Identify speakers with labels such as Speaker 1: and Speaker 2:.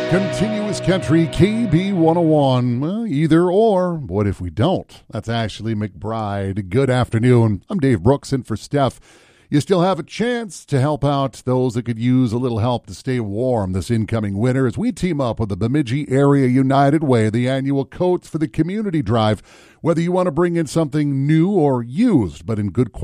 Speaker 1: Continuous Country KB 101. Well, either or. What if we don't? That's Ashley McBride. Good afternoon. I'm Dave Brooks in for Steph. You still have a chance to help out those that could use a little help to stay warm this incoming winter as we team up with the Bemidji Area United Way, the annual Coats for the Community Drive. Whether you want to bring in something new or used, but in good quality,